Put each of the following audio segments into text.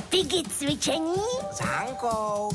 Piggy cvičení s Hankou.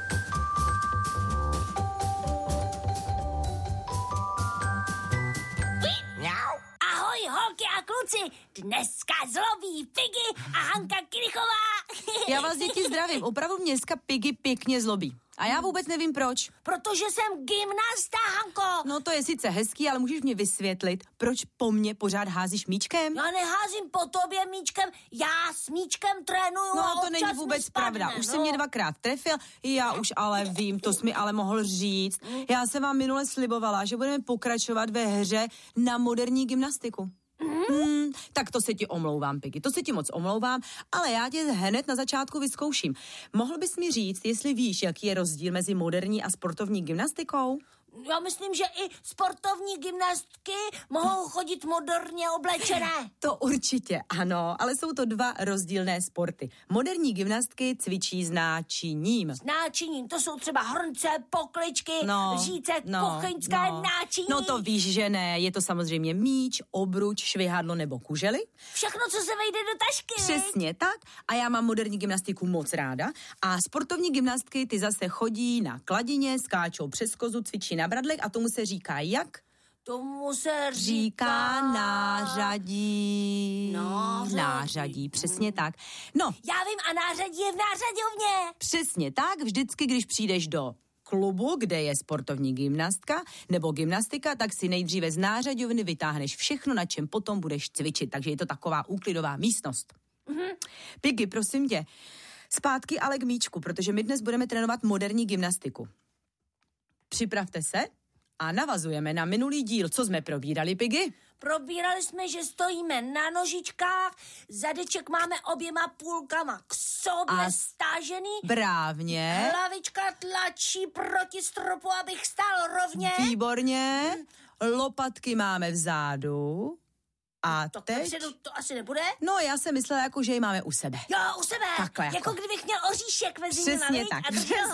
Mňau. Ahoj, holky a kluci, dneska zlobí Piggy a Hanka Kirichová. Já vás, děti, zdravím. Opravdu dneska Piggy pěkně zlobí. A já vůbec nevím proč. Protože jsem gymnasta, Hanko. No to je sice hezký, ale můžeš mě vysvětlit, proč po mně pořád házíš míčkem? Já neházím po tobě míčkem, já s míčkem trénuju. No a to není občas vůbec mi spadne, pravda. Už no. jsi mě 2krát trefil, já už ale vím, to jsi mi ale mohl říct. Já jsem vám minule slibovala, že budeme pokračovat ve hře na moderní gymnastiku. Tak to se ti omlouvám, Piggy, to se ti moc omlouvám, ale já tě hned na začátku vyzkouším. Mohl bys mi říct, jestli víš, jaký je rozdíl mezi moderní a sportovní gymnastikou? Já myslím, že i sportovní gymnastky mohou chodit moderně oblečené. To určitě ano, ale jsou to dva rozdílné sporty. Moderní gymnastky cvičí s náčiním. S náčiním, to jsou třeba hrnce, pokličky, lžíce, kuchyňské náčiní. No to víš, že ne, je to samozřejmě míč, obruč, švihadlo nebo kužely. Všechno, co se vejde do tašky. Přesně tak, a já mám moderní gymnastiku moc ráda. A sportovní gymnastky, ty zase chodí na kladině, skáčou přes kozu, cvičí na bradlech a tomu se říká jak? Tomu se říká nářadí. Nářadí, přesně tak. No. Já vím, a nářadí je v nářadovně. Přesně tak, vždycky, když přijdeš do klubu, kde je sportovní gymnastka nebo gymnastika, tak si nejdříve z nářadovny vytáhneš všechno, na čem potom budeš cvičit. Takže je to taková úklidová místnost. Piggy, prosím tě, zpátky ale k míčku, protože my dnes budeme trénovat moderní gymnastiku. Připravte se a navazujeme na minulý díl. Co jsme probírali, Piggy? Probírali jsme, že stojíme na nožičkách, zadeček máme oběma půlkama k sobě stážený. Brávně. Hlavička tlačí proti stropu, abych stál rovně. Výborně. Lopatky máme vzadu. A to teď? Předu to asi nebude? No, já jsem myslela, jako, že ji máme u sebe. Jo, u sebe. Takhle jako kdybych měl oříšek mezi nimi. Přesně tak.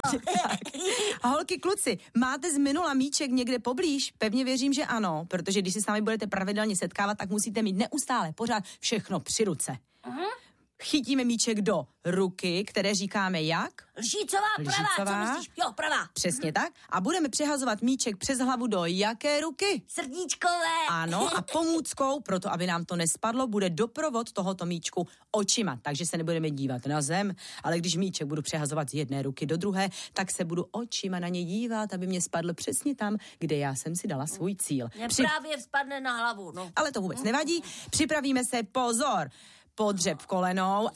A holky, kluci, máte z minula míček někde poblíž? Pevně věřím, že ano, protože když se s námi budete pravidelně setkávat, tak musíte mít neustále pořád všechno při ruce. Chytíme míček do ruky, které říkáme jak? Lžícová, pravá, co myslíš? Jo, pravá. Přesně tak. A budeme přehazovat míček přes hlavu do jaké ruky? Srdíčkové. Ano, a pomůckou, proto aby nám to nespadlo, bude doprovod tohoto míčku očima. Takže se nebudeme dívat na zem, ale když míček budu přehazovat z jedné ruky do druhé, tak se budu očima na ně dívat, aby mě spadl přesně tam, kde já jsem si dala svůj cíl. Mě právě spadne na hlavu, no. Ale to vůbec nevadí. Připravíme se, pozor. Podřeb kolenou,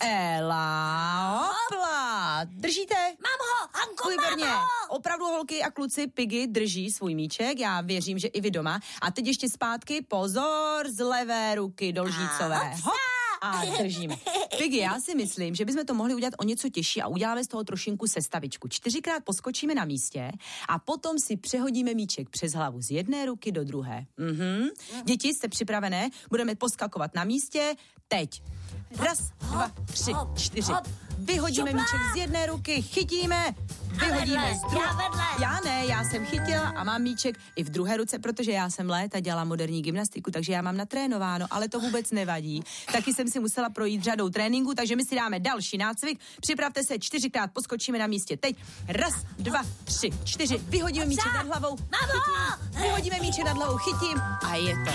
Ela, hopla, držíte? Mám ho, Hanko, Výborně. mám ho. Opravdu holky a kluci Piggy drží svůj míček, já věřím, že i vy doma. A teď ještě zpátky, pozor, z levé ruky do lžícové. Hop. A držíme. Piggy, já si myslím, že bychom to mohli udělat o něco těžší a uděláme z toho trošinku sestavičku. 4krát poskočíme na místě a potom si přehodíme míček přes hlavu z jedné ruky do druhé. Děti, jste připravené? Budeme poskakovat na místě teď. 1, 2, 3, 4. Vyhodíme míček z jedné ruky, chytíme, vyhodíme z druhé. Já ne, já jsem chytila a mám míček i v druhé ruce, protože já jsem léta dělala moderní gymnastiku, takže já mám natrénováno, ale to vůbec nevadí. Taky jsem si musela projít řadou tréninku, takže my si dáme další nácvik. Připravte se, 4krát poskočíme na místě. Teď 1, 2, 3, 4. Vyhodíme míček nad hlavou. Vyhodíme míček nad hlavou, chytím a je to.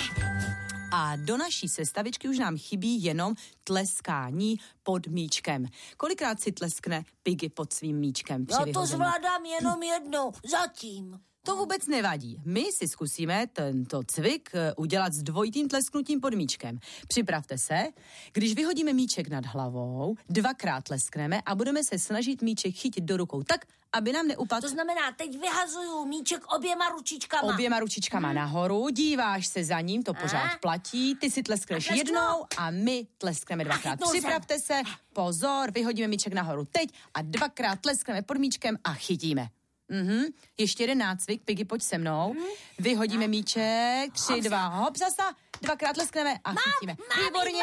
A do naší sestavičky už nám chybí jenom tleskání pod míčkem. Kolikrát si tleskne Piggy pod svým míčkem? Já to zvládám jenom jednou, zatím. To vůbec nevadí. My si zkusíme tento cvik udělat s dvojitým tlesknutím pod míčkem. Připravte se, když vyhodíme míček nad hlavou, 2krát tleskneme a budeme se snažit míček chytit do rukou tak, aby nám neupadl. To znamená, teď vyhazuju míček oběma ručičkama. Oběma ručičkama nahoru, díváš se za ním, to pořád platí, ty si tleskneš jednou a my tleskneme 2krát. Připravte se, pozor, vyhodíme míček nahoru teď a 2krát tleskneme pod míčkem a chytíme. Ještě jeden nácvik, Piggy, pojď se mnou. Vyhodíme míček, 3, 2, hop, zasa, 2krát tleskneme a chytíme. Výborně.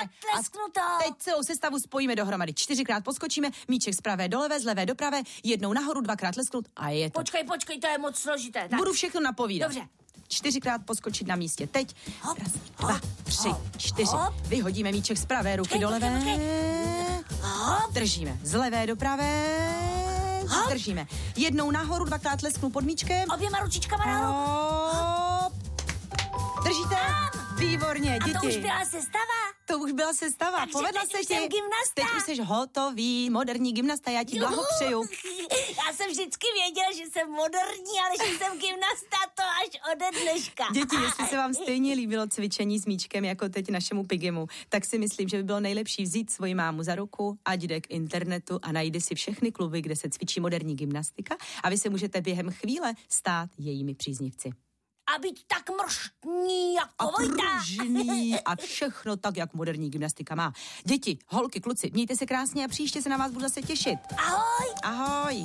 A teď celou sestavu spojíme dohromady. 4krát poskočíme, míček z pravé do levé, z levé do pravé, jednou nahoru, 2krát tlesknout a je to. Počkej, to je moc složité. Tak. Budu všechno napovídat. Dobře. 4krát poskočit na místě. Teď. Hop, 1, 2, 3, 4. Hop. Vyhodíme míček z pravé ruky do levé. Hop. držíme. Z levé do pravé. Držíme. Jednou nahoru, dvakrát lesknu pod míčkem. Oběma ručičkama nahoru. Hop. Držíte? Výborně, děti. A to už byla sestava? To už byla sestava. Takže povedla teď se už ti. jsem gymnasta. Teď už jsi hotový, moderní gymnasta, já ti blahopřeju. Já jsem vždycky věděla, že jsem moderní, ale že jsem gymnasta, to až ode dneška. Děti, jestli se vám stejně líbilo cvičení s míčkem jako teď našemu Pigimu, tak si myslím, že by bylo nejlepší vzít svoji mámu za ruku, ať jde k internetu a najde si všechny kluby, kde se cvičí moderní gymnastika a vy se můžete během chvíle stát jejími příznivci. A být tak mrštný jako Vojta. A pružný a všechno tak, jak moderní gymnastika má. Děti, holky, kluci, mějte se krásně a příště se na vás budu zase těšit. Ahoj. Ahoj.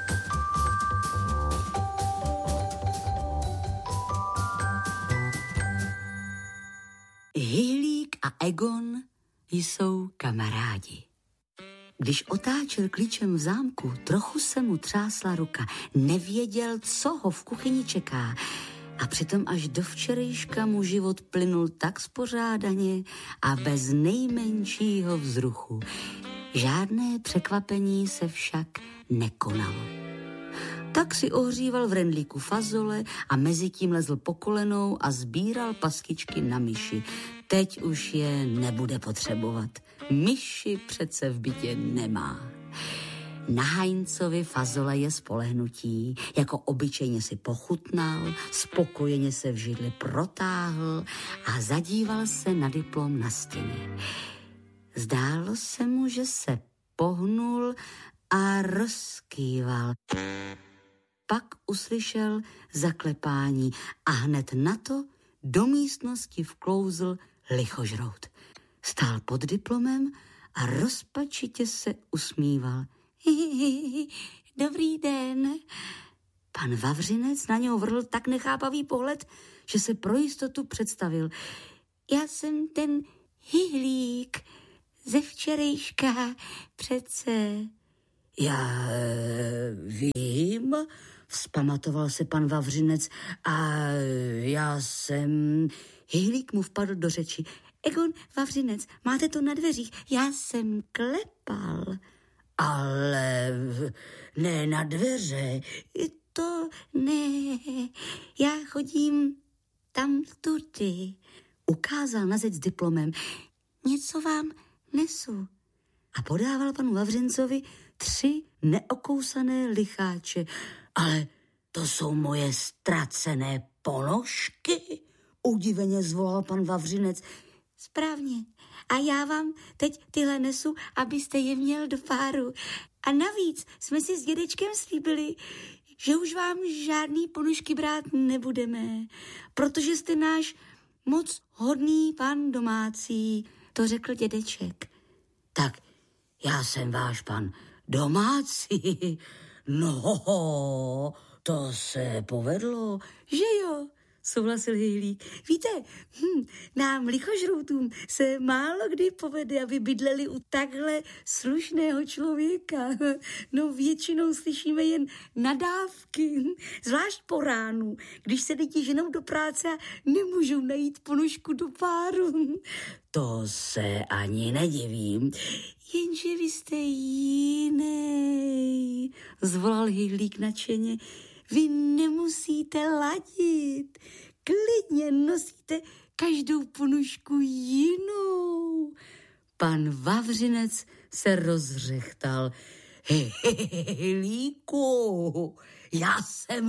Hýlík a Egon jsou kamarádi. Když otáčel klíčem v zámku, trochu se mu třásla ruka. Nevěděl, co ho v kuchyni čeká. A přitom až do včerejška mu život plynul tak spořádaně a bez nejmenšího vzruchu. Žádné překvapení se však nekonalo. Tak si ohříval v rendlíku fazole a mezitím lezl po kolenou a sbíral paskičky na myši. Teď už je nebude potřebovat. Myši přece v bytě nemá. Na Heinzovi fazole je spolehnutí, jako obyčejně si pochutnal, spokojeně se v židli protáhl a zadíval se na diplom na stěně. Zdálo se mu, že se pohnul a rozkýval. Pak uslyšel zaklepání a hned na to do místnosti vklouzl lichožrout. Stál pod diplomem a rozpačitě se usmíval. Dobrý den. Pan Vavřinec na něho vrhl tak nechápavý pohled, že se pro jistotu představil. Já jsem ten Hýlík ze včerejška přece. Já vím, vzpamatoval se pan Vavřinec, a já jsem... Hýlík mu vpadl do řeči. Egon Vavřinec, máte to na dveřích, já jsem klepal. Ale ne na dveře, to ne, já chodím tam tudy. Ukázal na zeď s diplomem. Něco vám nesu. A podával panu Vavřincovi 3 neokousané licháče. Ale to jsou moje ztracené ponožky, udiveně zvolal pan Vavřinec. Správně. A já vám teď tyhle nesu, abyste je měl do páru. A navíc jsme si s dědečkem slíbili, že už vám žádný ponožky brát nebudeme, protože jste náš moc hodný pan domácí, to řekl dědeček. Tak já jsem váš pan domácí. No, to se povedlo, že jo, souhlasil Hýlík. Víte, nám lichožroutům se málo kdy povede, aby bydleli u takhle slušného člověka. No většinou slyšíme jen nadávky, zvlášť po ránu, když se děti ženou do práce a nemůžou najít ponožku do páru. To se ani nedivím. Jenže vy jste jiný, zvolal Hýlík nadšeně. Vy nemusíte ladit, klidně nosíte každou ponožku jinou. Pan Vavřinec se rozřechtal. Hýlíku, já jsem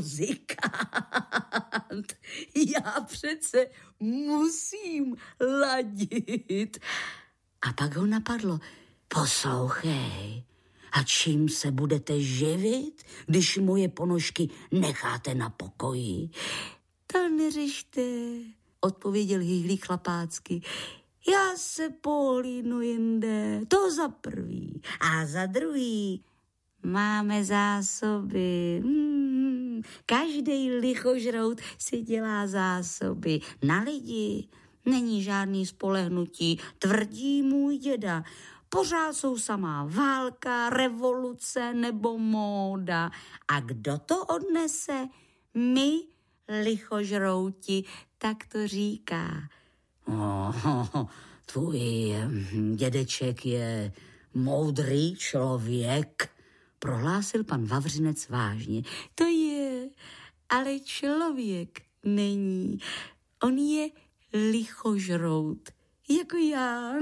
muzikant, já přece musím ladit. A pak ho napadlo, poslouchej, a čím se budete živit, když moje ponožky necháte na pokoji? To neřešte, odpověděl Hýlík chlapácky. Já se pohlídnu jinde, to za prvý. A za druhý, máme zásoby. Každý lichožrout si dělá zásoby na lidi. Není žádný spolehnutí, tvrdí můj děda. Pořád jsou samá válka, revoluce nebo móda. A kdo to odnese? My, lichožrouti, tak to říká. Tvůj dědeček je moudrý člověk, prohlásil pan Vavřinec vážně. To je, ale člověk není. On je lichožrout, jako já.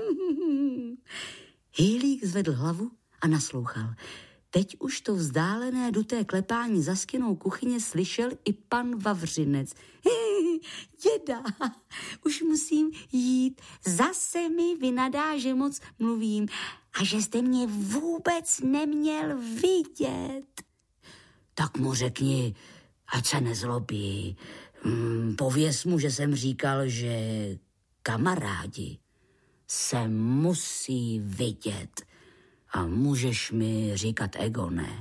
Hýlík zvedl hlavu a naslouchal. Teď už to vzdálené duté klepání za stěnou kuchyně slyšel i pan Vavřinec. Děda, už musím jít. Zase mi vynadá, že moc mluvím a že jste mě vůbec neměl vidět. Tak mu řekni, ať se nezlobí. Pověz mu, že jsem říkal, že kamarádi se musí vidět. A můžeš mi říkat Egone.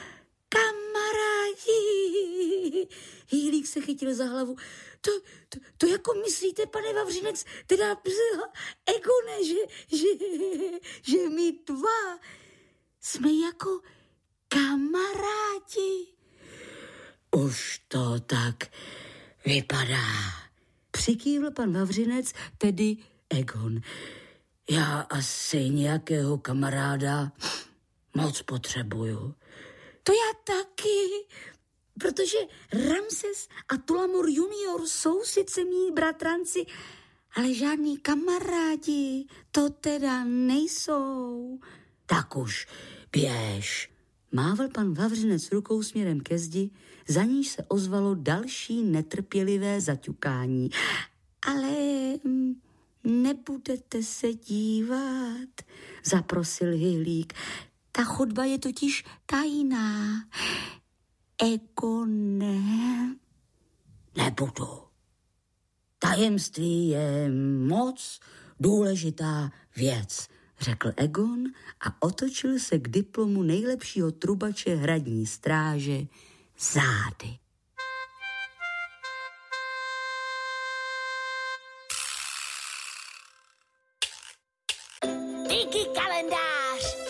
Kamarádi! Hýlík se chytil za hlavu. To jako myslíte, pane Vavřinec, teda Egone, že my dva jsme jako kamarádi. Už to tak vypadá. Přikývl pan Vavřinec, tedy Egon. Já asi nějakého kamaráda moc potřebuju. To já taky, protože Ramses a Tulamur junior jsou sice mý bratranci, ale žádný kamarádi to teda nejsou. Tak už běž. Mával pan Vavřinec rukou směrem ke zdi, za níž se ozvalo další netrpělivé zaťukání. Ale nebudete se dívat, zaprosil Hýlík. Ta chodba je totiž tajná. Egone. Nebudu. Tajemství je moc důležitá věc, řekl Egon a otočil se k diplomu nejlepšího trubače hradní stráže zády. Piggy kalendář.